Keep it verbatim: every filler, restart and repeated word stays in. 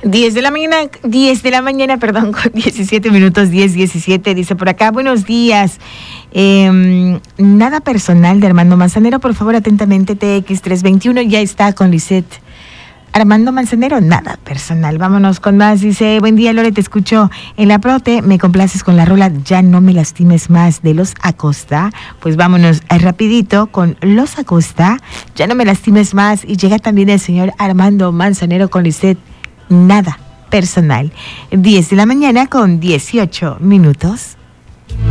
diez de la mañana, diez de la mañana, perdón, con diecisiete minutos, diez, diecisiete, dice por acá, buenos días. Eh, nada personal de Armando Manzanero, por favor, atentamente, T X trescientos veintiuno, ya está con Lisette. Armando Manzanero, nada personal. Vámonos con más. Dice, buen día, Lore, te escucho en la prote. Me complaces con la rola Ya no me lastimes más de Los Acosta. Pues vámonos eh, rapidito con Los Acosta. Ya no me lastimes más. Y llega también el señor Armando Manzanero con Lisette. Nada personal. diez de la mañana con dieciocho minutos.